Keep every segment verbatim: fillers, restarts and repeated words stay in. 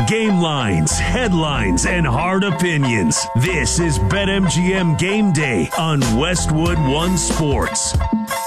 Game lines, headlines, and hard opinions. This is BetMGM Game Day on Westwood One Sports.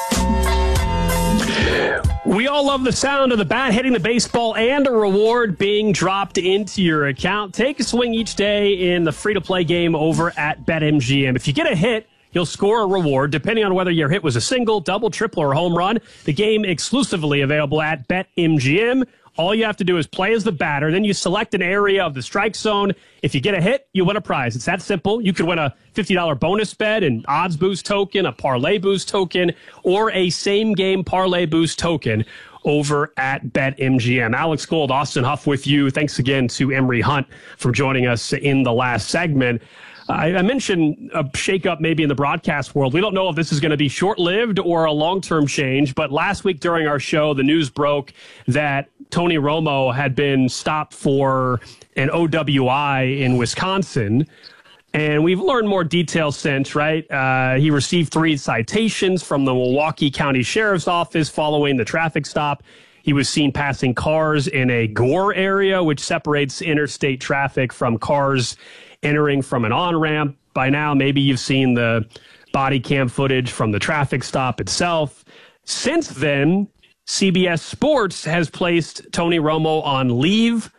We all love the sound of the bat hitting the baseball and a reward being dropped into your account. Take a swing each day in the free-to-play game over at BetMGM. If you get a hit, you'll score a reward depending on whether your hit was a single, double, triple, or home run. The game exclusively available at BetMGM. All you have to do is play as the batter. Then you select an area of the strike zone. If you get a hit, you win a prize. It's that simple. You could win a fifty dollars bonus bet, an odds boost token, a parlay boost token, or a same-game parlay boost token over at BetMGM. Alex Gold, Austin Huff with you. Thanks again to Emery Hunt for joining us in the last segment. I mentioned a shakeup maybe in the broadcast world. We don't know if this is going to be short-lived or a long-term change, but last week during our show, the news broke that Tony Romo had been stopped for an O W I in Wisconsin. And we've learned more details since, right? Uh, he received three citations from the Milwaukee County Sheriff's Office following the traffic stop. He was seen passing cars in a Gore area, which separates interstate traffic from cars entering from an on-ramp. By now, maybe you've seen the body cam footage from the traffic stop itself. Since then, C B S Sports has placed Tony Romo on leave,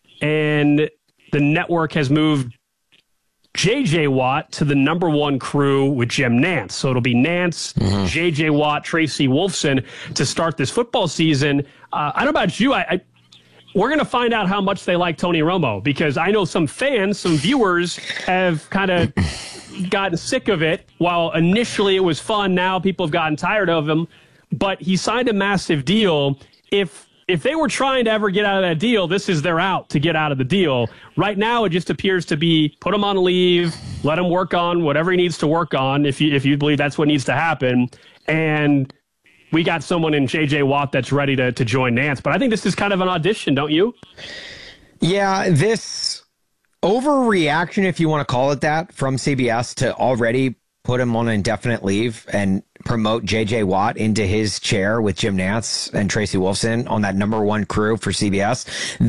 and the network has moved J J. Watt to the number one crew with Jim Nantz. So it'll be Nantz, mm-hmm. J J. Watt, Tracy Wolfson to start this football season. Uh, I don't know about you. I, I We're going to find out how much they like Tony Romo, because I know some fans, some viewers have kind of gotten sick of it. While initially it was fun, now people have gotten tired of him. But he signed a massive deal. If if they were trying to ever get out of that deal, this is their out to get out of the deal. Right now, it just appears to be put him on leave, let him work on whatever he needs to work on, if you, if you believe that's what needs to happen. And we got someone in J J. Watt that's ready to, to join Nantz. But I think this is kind of an audition, don't you? Yeah, this overreaction, if you want to call it that, from C B S to already put him on indefinite leave and promote J J. Watt into his chair with Jim Nantz and Tracy Wolfson on that number one crew for C B S.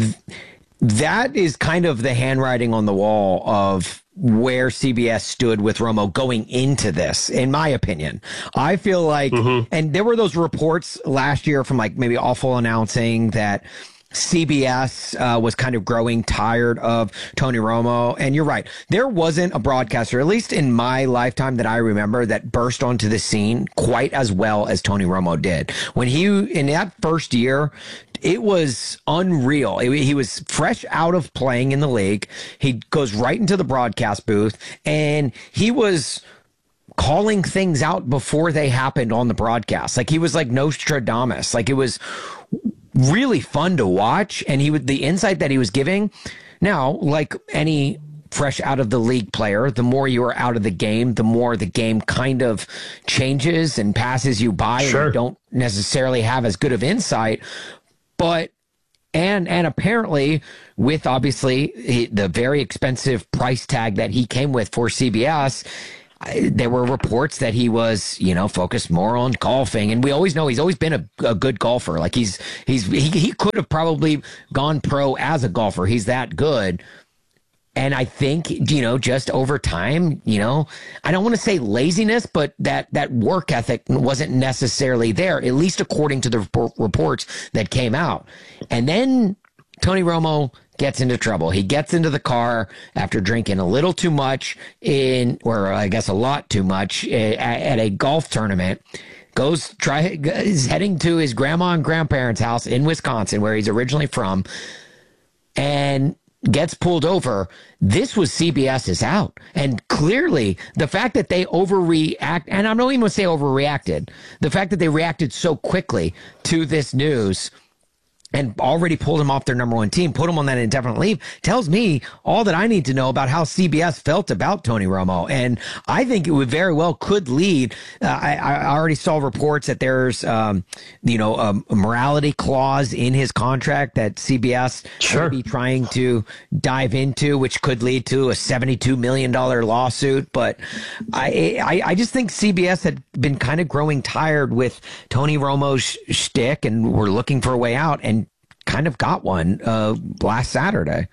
That is kind of the handwriting on the wall of where C B S stood with Romo going into this, in my opinion. I feel like, mm-hmm. and there were those reports last year from like maybe Awful announcing that C B S uh, was kind of growing tired of Tony Romo. And you're right. There wasn't a broadcaster, at least in my lifetime that I remember, that burst onto the scene quite as well as Tony Romo did. When he, in that first year, it was unreal. It, he was fresh out of playing in the league. He goes right into the broadcast booth, and he was calling things out before they happened on the broadcast. Like he was like Nostradamus. Like it was really fun to watch, and he would the insight that he was giving. Now, like any fresh out of the league player, the more you are out of the game, the more the game kind of changes and passes you by, sure. and you don't necessarily have as good of insight. But and and apparently, with obviously the very expensive price tag that he came with for C B S, there were reports that he was, you know, focused more on golfing. And we always know he's always been a, a good golfer. Like he's, he's, he, he could have probably gone pro as a golfer. He's that good. And I think, you know, just over time, you know, I don't want to say laziness, but that, that work ethic wasn't necessarily there, at least according to the report, reports that came out. And then Tony Romo gets into trouble. He gets into the car after drinking a little too much in, or I guess a lot too much at, at a golf tournament. Goes try is heading to his grandma and grandparents' house in Wisconsin, where he's originally from, and gets pulled over. This was CBS's out. And clearly the fact that they overreact, and I'm not even going to say overreacted, the fact that they reacted so quickly to this news and already pulled him off their number one team, put him on that indefinite leave, tells me all that I need to know about how C B S felt about Tony Romo. And I think it would very well could lead. Uh, I, I already saw reports that there's, um, you know, a, a morality clause in his contract that C B S sure. could be trying to dive into, which could lead to a seventy-two million dollars lawsuit. But I, I, I just think C B S had been kind of growing tired with Tony Romo's shtick, and we're looking for a way out. And kind of got one uh, last Saturday.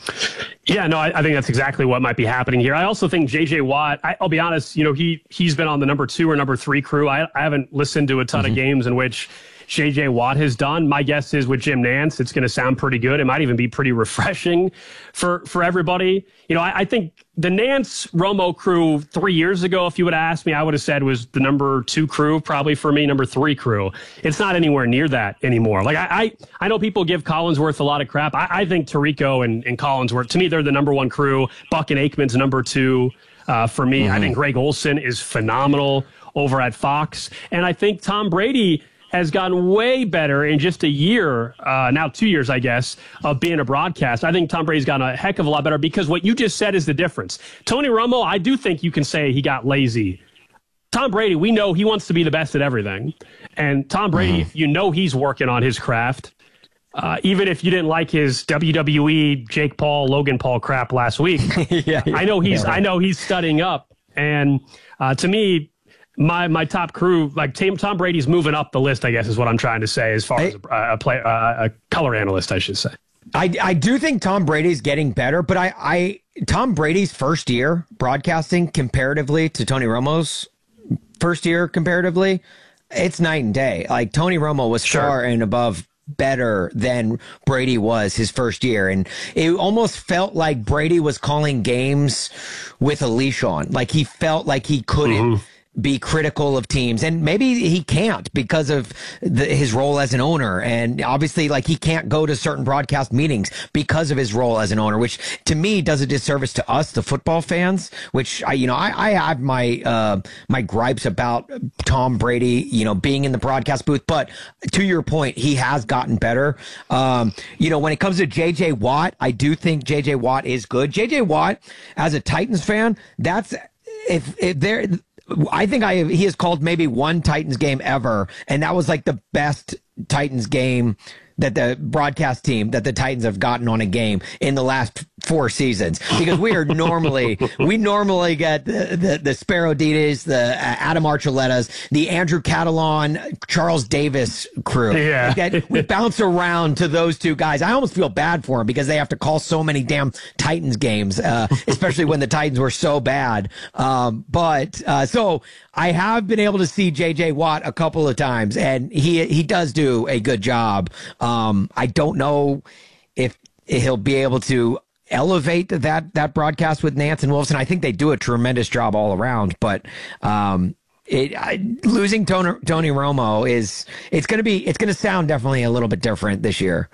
Yeah, no, I, I think that's exactly what might be happening here. I also think J J Watt, I, I'll be honest, you know, he, he's been on the number two or number three crew. I, I haven't listened to a ton mm-hmm. of games in which J J Watt has done. My guess is with Jim Nantz, it's going to sound pretty good. It might even be pretty refreshing for, for everybody. You know, I, I think the Nantz Romo crew three years ago, if you would have asked me, I would have said was the number two crew, probably for me, number three crew. It's not anywhere near that anymore. Like I, I, I know people give Collinsworth a lot of crap. I, I think Tirico and, and Collinsworth, to me, they're the number one crew. Buck and Aikman's number two uh, for me. Mm-hmm. I think Greg Olsen is phenomenal over at Fox. And I think Tom Brady has gotten way better in just a year, uh, now two years, I guess, of being a broadcast. I think Tom Brady's gotten a heck of a lot better because what you just said is the difference. Tony Romo, I do think you can say he got lazy. Tom Brady, we know he wants to be the best at everything. And Tom Brady, mm-hmm. you know he's working on his craft. Uh, even if you didn't like his W W E, Jake Paul, Logan Paul crap last week, yeah, yeah, I know he's yeah. I know he's studying up. And uh, to me, My my top crew, like Tom, Tom Brady's moving up the list, I guess is what I'm trying to say, as far I, as a, a, play, uh, a color analyst, I should say. I, I do think Tom Brady's getting better, but I, I Tom Brady's first year broadcasting comparatively to Tony Romo's first year comparatively, it's night and day. Like Tony Romo was sure. far and above better than Brady was his first year. And it almost felt like Brady was calling games with a leash on. Like he felt like he couldn't. Mm-hmm. be critical of teams, and maybe he can't because of the, his role as an owner, and obviously like he can't go to certain broadcast meetings because of his role as an owner, which to me does a disservice to us, the football fans, which I, you know, I, I have my, uh, my gripes about Tom Brady, you know, being in the broadcast booth, but to your point, he has gotten better. Um, you know, when it comes to J J Watt, I do think J J Watt is good. J J Watt, as a Titans fan, that's, if, if there, I think I have, he has called maybe one Titans game ever, and that was like the best Titans game that the broadcast team that the Titans have gotten on a game in the last four seasons, because we are normally we normally get the the, the Sparrow Ditas, the uh, Adam Archuletas, the Andrew Catalon, Charles Davis crew. Yeah. Like that, we bounce around to those two guys. I almost feel bad for them because they have to call so many damn Titans games, uh, especially when the Titans were so bad. Um, but uh, so I have been able to see J J Watt a couple of times, and he he does do a good job. Um, I don't know if he'll be able to elevate that that broadcast with Nantz and Wolfson. I think they do a tremendous job all around, but um, it I, losing Tony, Tony Romo is it's going to be it's going to sound definitely a little bit different this year.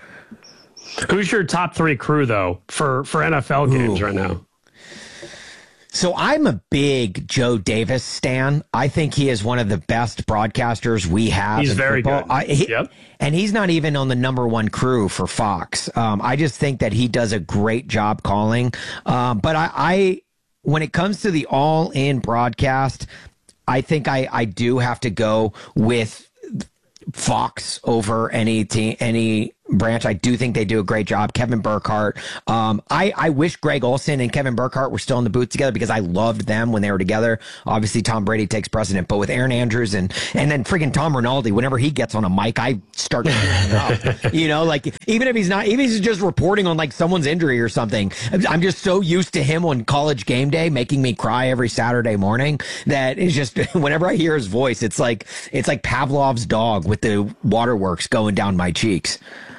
Who's your top three crew though for for N F L games Ooh. right now? So I'm a big Joe Davis stan. I think he is one of the best broadcasters we have. He's in very football. good. I, he, yep. And he's not even on the number one crew for Fox. Um, I just think that he does a great job calling. Um, but I, I, when it comes to the all-in broadcast, I think I, I do have to go with Fox over any team, any branch. I do think they do a great job. Kevin Burkhardt. Um, I, I wish Greg Olsen and Kevin Burkhardt were still in the booth together because I loved them when they were together. Obviously, Tom Brady takes precedent, but with Aaron Andrews and, and then friggin' Tom Rinaldi, whenever he gets on a mic, I start tearing up. You know, like even if he's not, even if he's just reporting on like someone's injury or something, I'm just so used to him on College Game Day making me cry every Saturday morning that it's just, whenever I hear his voice, it's like, it's like Pavlov's dog with the waterworks going down my cheeks.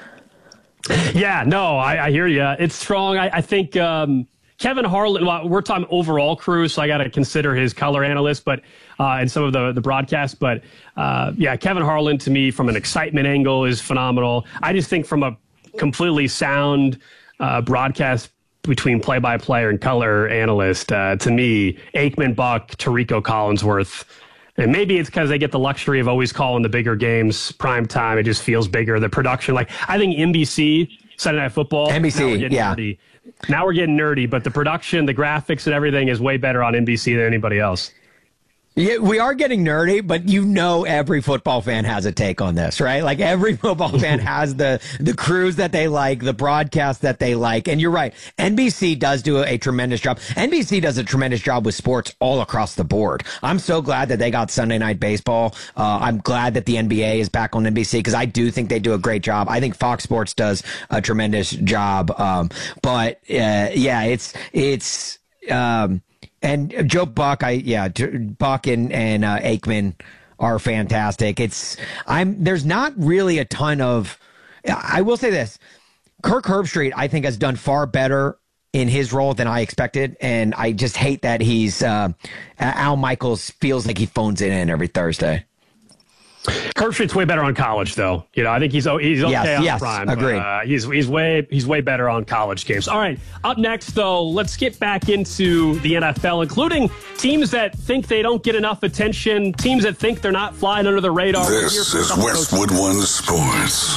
Yeah, no, I, I hear you. It's strong. I, I think um, Kevin Harlan, well, we're talking overall crew, so I got to consider his color analyst, but uh, and some of the, the broadcasts. But uh, yeah, Kevin Harlan to me from an excitement angle is phenomenal. I just think from a completely sound uh, broadcast between play-by-play and color analyst, uh, to me, Aikman, Buck, Tirico, Collinsworth. And maybe it's because they get the luxury of always calling the bigger games prime time. It just feels bigger. The production, like I think N B C, Sunday Night Football, N B C, yeah. Nerdy. Now we're getting nerdy, but the production, the graphics, and everything is way better on N B C than anybody else. Yeah, we are getting nerdy, but you know every football fan has a take on this, right? Like every football fan has the the crews that they like, the broadcast that they like. And you're right. N B C does do a, a tremendous job. N B C does a tremendous job with sports all across the board. I'm so glad that they got Sunday Night Baseball. Uh, I'm glad that the N B A is back on N B C because I do think they do a great job. I think Fox Sports does a tremendous job. Um, but uh, yeah, it's it's. Um, And Joe Buck, I yeah, Buck and and uh, Aikman are fantastic. It's I'm there's not really a ton of. I will say this: Kirk Herbstreit, I think, has done far better in his role than I expected, and I just hate that he's uh, Al Michaels feels like he phones it in every Thursday. Herbstreit's way better on college, though. You know, I think he's he's okay yes, on yes, prime. Agreed. But, uh, he's he's way he's way better on college games. All right, up next though, let's get back into the N F L, including teams that think they don't get enough attention, teams that think they're not flying under the radar. This is Westwood One Sports.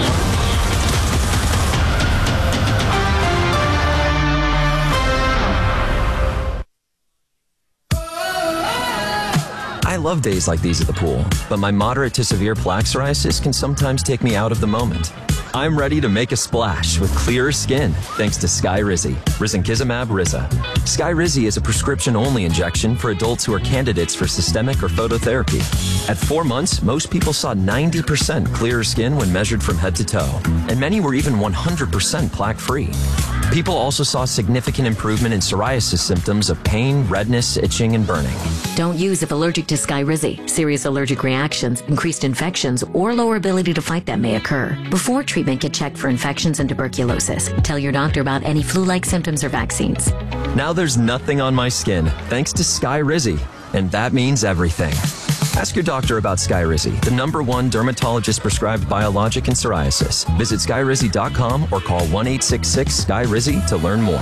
I love days like these at the pool, but my moderate to severe plaque psoriasis can sometimes take me out of the moment. I'm ready to make a splash with clearer skin thanks to Skyrizi, risankizumab Riza. Skyrizi is a prescription-only injection for adults who are candidates for systemic or phototherapy. At four months, most people saw ninety percent clearer skin when measured from head to toe, and many were even one hundred percent plaque-free. People also saw significant improvement in psoriasis symptoms of pain, redness, itching, and burning. Don't use if allergic to Skyrizi. Serious allergic reactions, increased infections, or lower ability to fight them may occur. Before treatment, get checked for infections and tuberculosis. Tell your doctor about any flu-like symptoms or vaccines. Now there's nothing on my skin thanks to Skyrizi, and that means everything. Ask your doctor about Skyrizi, the number one dermatologist-prescribed biologic in psoriasis. Visit Skyrizi dot com or call one eight six six S K Y R I Z I to learn more.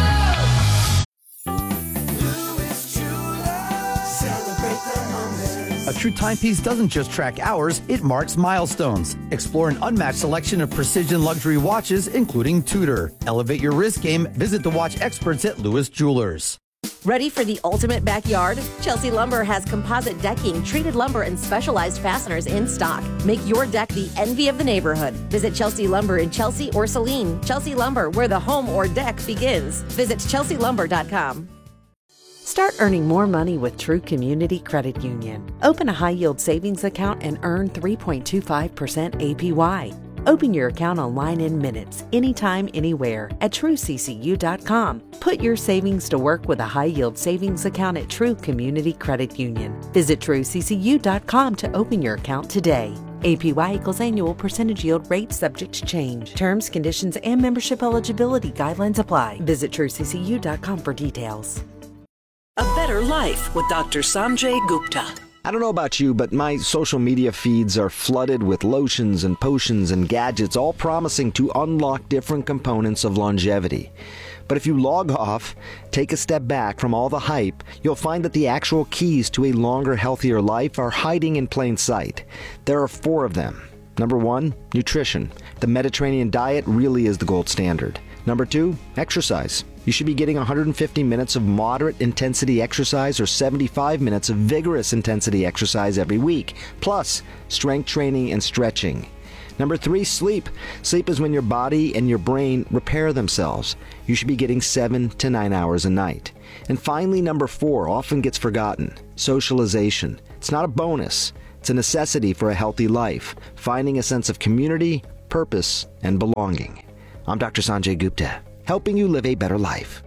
A true timepiece doesn't just track hours, it marks milestones. Explore an unmatched selection of precision luxury watches, including Tudor. Elevate your wrist game. Visit the watch experts at Lewis Jewelers. Ready for the ultimate backyard? Chelsea Lumber has composite decking, treated lumber, and specialized fasteners in stock. Make your deck the envy of the neighborhood. Visit Chelsea Lumber in Chelsea or Saline. Chelsea Lumber, where the home or deck begins. Visit chelsea lumber dot com. Start earning more money with True Community Credit Union. Open a high-yield savings account and earn three point two five percent A P Y. Open your account online in minutes, anytime, anywhere at true c c u dot com. Put your savings to work with a high-yield savings account at True Community Credit Union. Visit true c c u dot com to open your account today. A P Y equals annual percentage yield rate subject to change. Terms, conditions, and membership eligibility guidelines apply. Visit true c c u dot com for details. A Better Life with Doctor Sanjay Gupta. I don't know about you, but my social media feeds are flooded with lotions and potions and gadgets, all promising to unlock different components of longevity. But if you log off, take a step back from all the hype, you'll find that the actual keys to a longer, healthier life are hiding in plain sight. There are four of them. Number one, nutrition. The Mediterranean diet really is the gold standard. Number two, exercise. You should be getting one hundred fifty minutes of moderate intensity exercise or seventy-five minutes of vigorous intensity exercise every week, plus strength training and stretching. Number three, sleep. Sleep is when your body and your brain repair themselves. You should be getting seven to nine hours a night. And finally, number four, often gets forgotten, socialization. It's not a bonus. It's a necessity for a healthy life, finding a sense of community, purpose, and belonging. I'm Doctor Sanjay Gupta, helping you live a better life.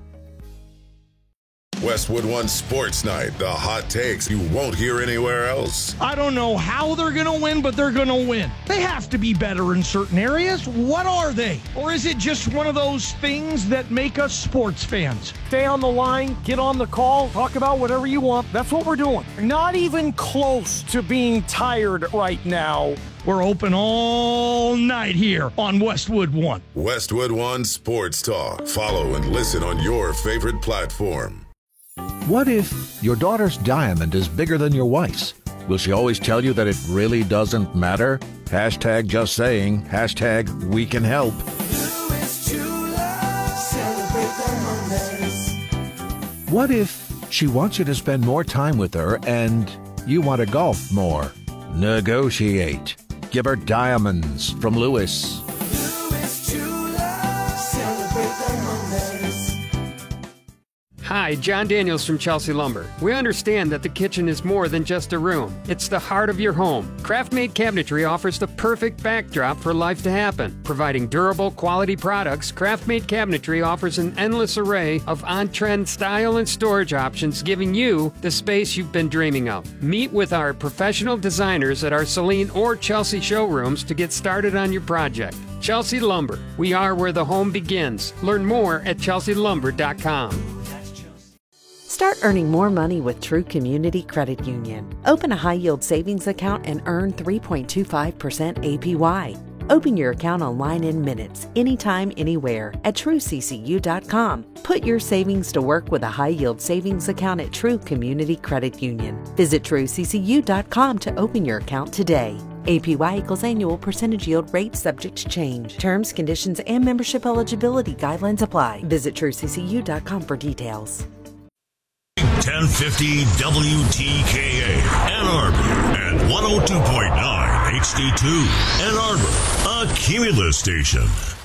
Westwood One Sports Night, the hot takes you won't hear anywhere else. I don't know how they're going to win, but they're going to win. They have to be better in certain areas. What are they? Or is it just one of those things that make us sports fans? Stay on the line, get on the call, talk about whatever you want. That's what we're doing. Not even close to being tired right now. We're open all night here on Westwood One. Westwood One Sports Talk. Follow and listen on your favorite platform. What if your daughter's diamond is bigger than your wife's? Will she always tell you that it really doesn't matter? Hashtag just saying. Hashtag we can help. What if she wants you to spend more time with her and you want to golf more. Negotiate. Give her diamonds from Lewis. Hi, John Daniels from Chelsea Lumber. We understand that the kitchen is more than just a room. It's the heart of your home. Craft-made cabinetry offers the perfect backdrop for life to happen. Providing durable, quality products, Craft-made cabinetry offers an endless array of on-trend style and storage options, giving you the space you've been dreaming of. Meet with our professional designers at our Saline or Chelsea showrooms to get started on your project. Chelsea Lumber. We are where the home begins. Learn more at chelsea lumber dot com. Start earning more money with True Community Credit Union. Open a high-yield savings account and earn three point two five percent A P Y. Open your account online in minutes, anytime, anywhere at true c c u dot com. Put your savings to work with a high-yield savings account at True Community Credit Union. Visit true c c u dot com to open your account today. A P Y equals annual percentage yield rate subject to change. Terms, conditions, and membership eligibility guidelines apply. Visit true c c u dot com for details. ten fifty W T K A Ann Arbor and one oh two point nine H D two Ann Arbor, a Cumulus station.